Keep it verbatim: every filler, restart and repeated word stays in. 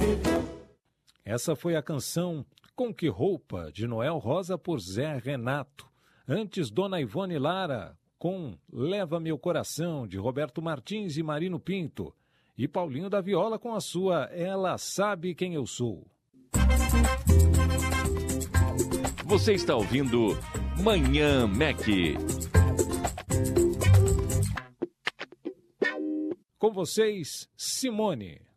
Essa foi a canção Com Que Roupa, de Noel Rosa por Zé Renato. Antes, Dona Ivone Lara, com Leva Meu Coração, de Roberto Martins e Marino Pinto. E Paulinho da Viola com a sua Ela Sabe Quem Eu Sou. Você está ouvindo Manhã Mac. Com vocês, Simone.